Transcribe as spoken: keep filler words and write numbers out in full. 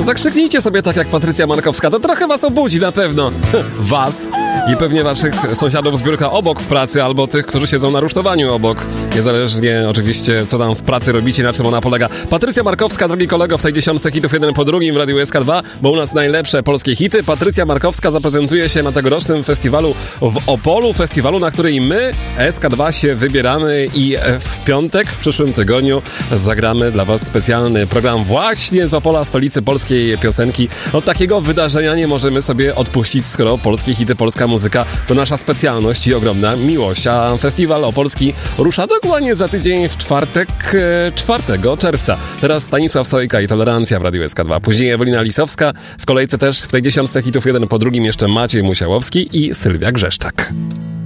zakrzyknijcie sobie tak jak Patrycja Markowska, to trochę was obudzi na pewno. Was i pewnie waszych sąsiadów z biurka obok w pracy, albo tych, którzy siedzą na rusztowaniu obok. Niezależnie oczywiście, co tam w pracy robicie, na czym ona polega. Patrycja Markowska, drogi kolego, w tej dziesiątce hitów jeden po drugim w Radiu S K dwa, bo u nas najlepsze polskie hity. Patrycja Markowska zaprezentuje się na tegorocznym festiwalu w Opolu, festiwalu, na który my, S K dwa, się wybieramy i w piątek, w przyszłym tygodniu zagramy dla was specjalny program właśnie z Opola, stolicy polskiej piosenki. Od takiego wydarzenia nie możemy sobie odpuścić, skoro polskie hity, polska muzyka to nasza specjalność i ogromna miłość. A festiwal opolski rusza dokładnie za tydzień w czwartek, czwartego czerwca. Teraz Stanisław Sojka i Tolerancja w Radiu S K dwa. Później Ewelina Lisowska. W kolejce też w tej dziesiątce hitów jeden po drugim jeszcze Maciej Musiałowski i Sylwia Grzeszczak.